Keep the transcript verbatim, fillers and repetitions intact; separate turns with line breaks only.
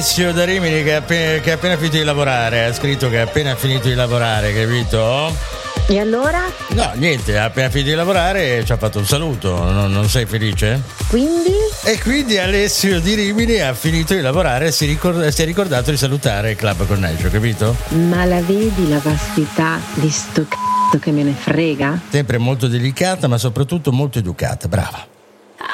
Alessio da Rimini che è appena, che è appena finito di lavorare, ha scritto che è appena finito di lavorare, capito?
E allora?
No, niente, ha appena finito di lavorare e ci ha fatto un saluto, non, non sei felice?
Quindi?
E quindi Alessio di Rimini ha finito di lavorare e si, ricord- si è ricordato di salutare il Club Connection, capito?
Ma la vedi la vastità di sto c***o che me ne frega?
Sempre molto delicata ma soprattutto molto educata, brava.